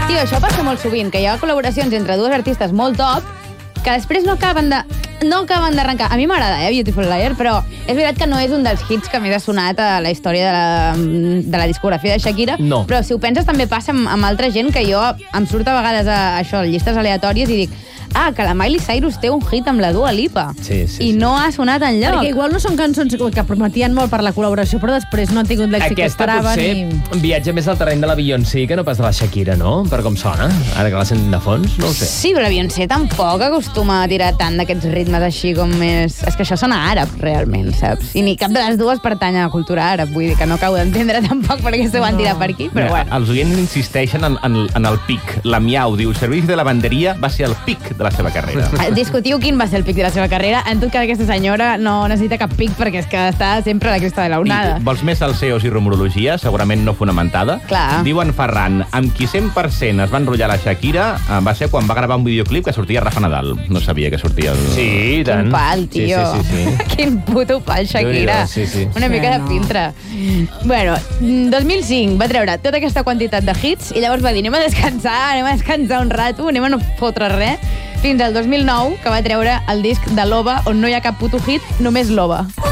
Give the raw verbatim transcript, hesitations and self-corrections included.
Tio, això passa molt sovint, que hi ha col·laboracions entre dues artistes molt top que després no acaben de... no acaben d'arrencar. A mi m'agrada, eh, Beautiful Liar, però és veritat que no és un dels hits que més ha sonat a la història de la, de la discografia de Shakira. No. Però si ho penses també passa amb, amb altra gent, que jo em surt a vegades a, a això, llistes aleatòries, i dic, ah, que la Miley Cyrus té un hit amb la Dua Lipa. Sí, sí, I sí. no ha sonat enlloc. Perquè igual no són cançons que prometien molt per la col·laboració, però després no han tingut l'èxit que Aquesta esperaven. potser I... viatja més al terreny de la Beyoncé que no pas de la Shakira, no? Per com sona, ara que la sent de fons, no ho sé. Sí, però la Beyoncé tampoc acostuma a tirar tant d'aquests ritmes així com més... És que això sona àrab, realment, saps? I ni cap de les dues pertany a la cultura àrab, vull dir que no acabo d'entendre tampoc perquè s'ho van tirar per aquí, però Mira, bueno. els oients insisteixen en, en, en el pic. La Miau diu, el servici de lavanderia va ser el pic de la seva carrera. Discutiu quin va ser el pic de la seva carrera. En tot cas, aquesta senyora no necessita cap pic perquè és que està sempre a la cresta de la onada. I vols més salseos i rumorologia, segurament no fonamentada? Clar. Diu en Ferran, amb qui cent per cent es va enrotllar la Shakira eh, va ser quan va gravar un videoclip que sortia Rafa Nadal. No sabia que sortia el... Sí, i tant. Quin pal, tio. Sí, sí, sí, sí. Quin puto pal, Shakira. Sí, sí. Una mica de filtre. Bueno, dos mil cinc va treure tota aquesta quantitat de hits i llavors va dir, anem a descansar, anem a descansar un rato, anem a no fotre res, fins al dos mil nou, que va treure el disc de Loba, on no hi ha cap puto hit, només Loba.